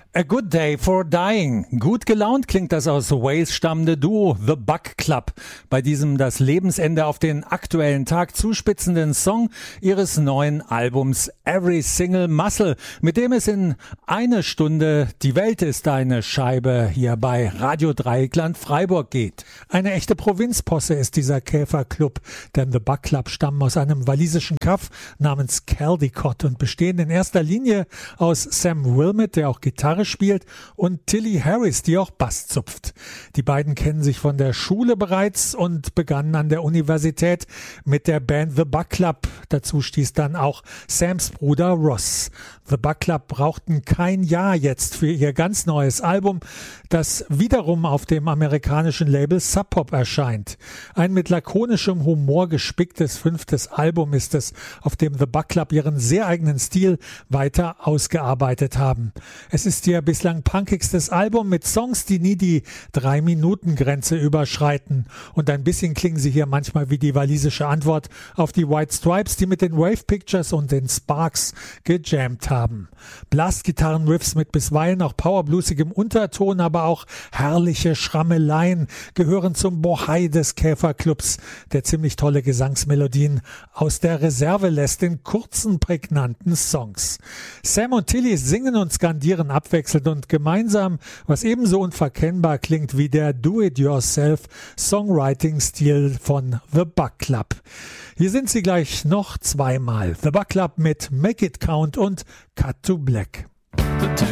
A Good Day for Dying. Gut gelaunt klingt das aus Wales stammende Duo The Buck Club bei diesem das Lebensende auf den aktuellen Tag zuspitzenden Song ihres neuen Albums Every Single Muscle, mit dem es in eine Stunde Die Welt ist eine Scheibe hier bei Radio Dreieckland Freiburg geht. Eine echte Provinzposse ist dieser Käferclub, denn The Buck Club stammen aus einem walisischen Kaff namens Caldicot und bestehen in erster Linie aus Sam Wilmot, der auch Gitarre spielt, und Tilly Harris, die auch Bass zupft. Die beiden kennen sich von der Schule bereits und begannen an der Universität mit der Band The Buck Club. Dazu stieß dann auch Sams Bruder Ross. The Buck Club brauchten kein Jahr jetzt für ihr ganz neues Album, das wiederum auf dem amerikanischen Label Sub Pop erscheint. Ein mit lakonischem Humor gespicktes 5. Album ist es, auf dem The Buck Club ihren sehr eigenen Stil weiter ausgearbeitet haben. Es ist ihr bislang punkigstes Album mit Songs, die nie die 3-Minuten-Grenze überschreiten. Und ein bisschen klingen sie hier manchmal wie die walisische Antwort auf die White Stripes, die mit den Wave Pictures und den Sparks gejammt haben. Blastgitarrenriffs mit bisweilen auch powerbluesigem Unterton, aber auch herrliche Schrammeleien gehören zum Bohai des Käferclubs, der ziemlich tolle Gesangsmelodien aus der Reserve lässt in kurzen, prägnanten Songs. Sam und Tilly singen und skandieren abwechselnd und gemeinsam, was ebenso unverkennbar klingt wie der Do-It-Yourself-Songwriting-Stil von The Buck Club. Hier sind sie gleich noch zweimal. The Buck Club mit Make It Count und Cut to Black.